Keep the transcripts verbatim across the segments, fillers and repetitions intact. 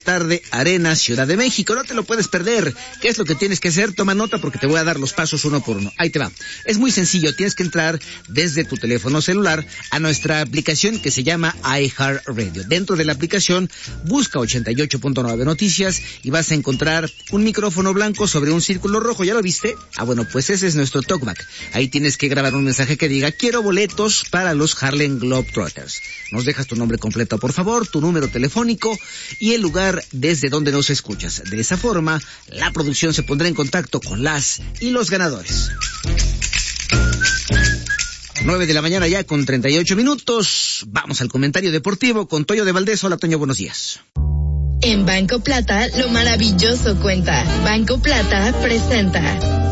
tarde, Arena, Ciudad de México. No te lo puedes perder. ¿Qué es lo que tienes que hacer? Toma nota porque te voy a dar los pasos uno por uno. Ahí te va. Es muy sencillo. Tienes que entrar desde tu teléfono celular a nuestra aplicación que se llama iHeartRadio. Dentro de la aplicación, busca ochenta y ocho punto nueve Noticias y vas a encontrar un micrófono blanco sobre un círculo rojo. ¿Ya lo viste? Ah, bueno, pues ese es nuestro talkback. Ahí tienes que grabar un mensaje que diga: quiero boletos para los Harlem Globetrotters. Nos dejas tu nombre completo, por favor, tu número telefónico y el lugar desde donde nos escuchas. De esa forma, la producción se pondrá en contacto con las y los ganadores. nueve de la mañana ya con treinta y ocho minutos. Vamos al comentario deportivo con Toño de Valdés. Hola, Toño, buenos días. En Banco Plata, lo maravilloso cuenta. Banco Plata presenta.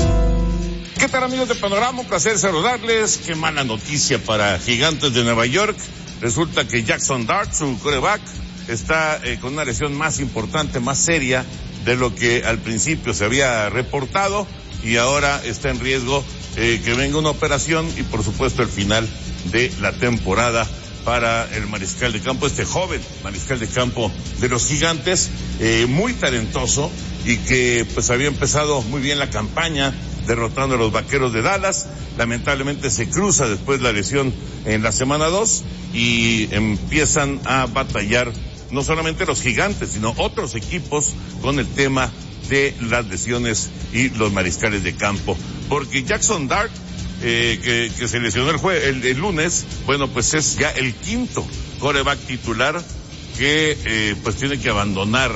¿Qué tal, amigos de Panorama? Un placer saludarles. Qué mala noticia para Gigantes de Nueva York. Resulta que Jackson Dart, su quarterback, está eh, con una lesión más importante, más seria de lo que al principio se había reportado, y ahora está en riesgo eh, que venga una operación y por supuesto el final de la temporada para el mariscal de campo, este joven mariscal de campo de los Gigantes, eh, muy talentoso y que pues había empezado muy bien la campaña derrotando a los Vaqueros de Dallas. Lamentablemente se cruza después la lesión en la semana dos y empiezan a batallar no solamente los Gigantes, sino otros equipos con el tema de las lesiones y los mariscales de campo. Porque Jackson Dart, eh, que, que se lesionó el, jue- el, el lunes, bueno, pues es ya el quinto quarterback titular que eh, pues tiene que abandonar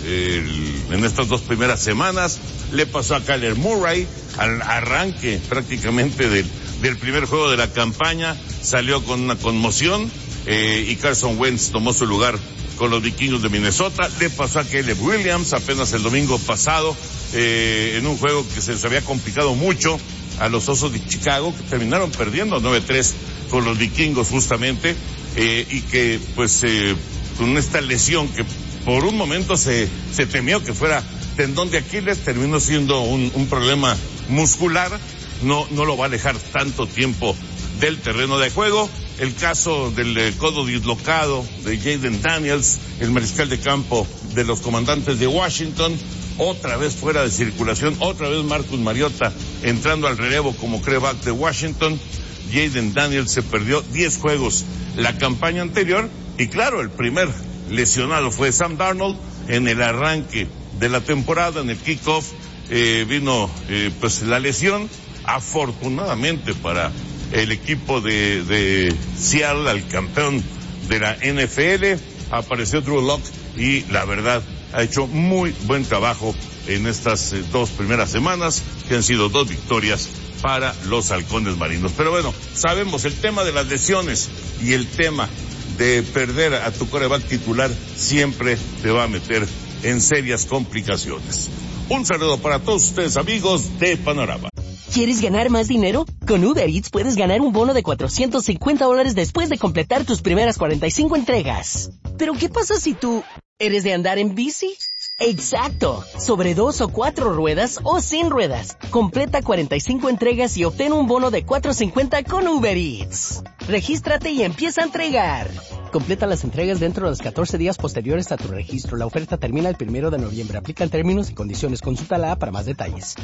el, en estas dos primeras semanas. Le pasó a Kyler Murray al arranque prácticamente del, del primer juego de la campaña, salió con una conmoción eh, y Carson Wentz tomó su lugar con los Vikingos de Minnesota. Le pasó a Caleb Williams apenas el domingo pasado eh, en un juego que se les había complicado mucho a los Osos de Chicago, que terminaron perdiendo nueve tres con los Vikingos justamente, eh, y que pues eh, con esta lesión que por un momento se, se temió que fuera tendón de Aquiles, terminó siendo un, un problema muscular, no, no lo va a alejar tanto tiempo del terreno de juego. El caso del eh, codo dislocado de Jaden Daniels, el mariscal de campo de los Comandantes de Washington, otra vez fuera de circulación, otra vez Marcus Mariota entrando al relevo como quarterback de Washington. Jaden Daniels se perdió diez juegos la campaña anterior, y claro, el primer lesionado fue Sam Darnold en el arranque de la temporada, en el kickoff, eh, vino eh, pues la lesión. Afortunadamente para el equipo de, de Seattle, al campeón de la N F L, apareció Drew Lock y la verdad ha hecho muy buen trabajo en estas eh, dos primeras semanas, que han sido dos victorias para los Halcones Marinos. Pero bueno, sabemos el tema de las lesiones y el tema de perder a tu quarterback titular siempre te va a meter en serias complicaciones. Un saludo para todos ustedes, amigos de Panorama. ¿Quieres ganar más dinero? Con Uber Eats puedes ganar un bono de cuatrocientos cincuenta dólares después de completar tus primeras cuarenta y cinco entregas. ¿Pero qué pasa si tú eres de andar en bici? ¡Exacto! Sobre dos o cuatro ruedas o sin ruedas. Completa cuarenta y cinco entregas y obtén un bono de cuatrocientos cincuenta con Uber Eats. Regístrate y empieza a entregar. Completa las entregas dentro de los catorce días posteriores a tu registro. La oferta termina el primero de noviembre. Aplican términos y condiciones. Consulta la A para más detalles.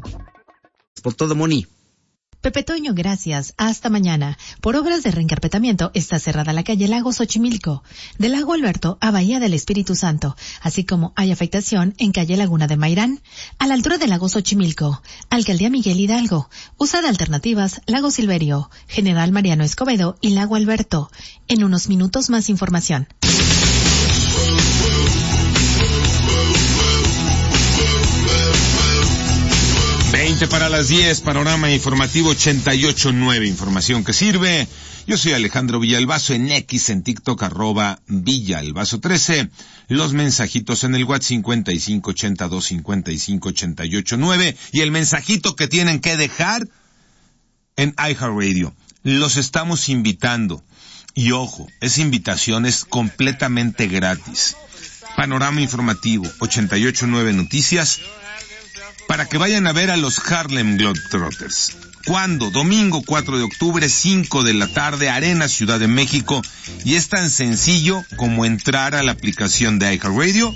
Por todo, Moni. Pepe Toño, gracias. Hasta mañana. Por obras de reencarpetamiento está cerrada la calle Lago Xochimilco, del Lago Alberto a Bahía del Espíritu Santo, así como hay afectación en calle Laguna de Mairán, a la altura del Lago Xochimilco. Alcaldía Miguel Hidalgo. Usa de alternativas Lago Silverio, General Mariano Escobedo y Lago Alberto. En unos minutos más información. veinte para las diez, Panorama Informativo ochenta y ocho punto nueve, información que sirve. Yo soy Alejandro Villalbazo, en X, en TikTok, arroba Villalbazo trece. Los mensajitos en el WhatsApp cincuenta y cinco ochenta y dos cincuenta y cinco ochenta y ocho nueve. Y el mensajito que tienen que dejar en iHeartRadio. Los estamos invitando. Y ojo, esa invitación es completamente gratis. Panorama Informativo ochenta y ocho punto nueve Noticias, para que vayan a ver a los Harlem Globetrotters. ¿Cuándo? Domingo cuatro de octubre, cinco de la tarde, Arena, Ciudad de México. Y es tan sencillo como entrar a la aplicación de iHeartRadio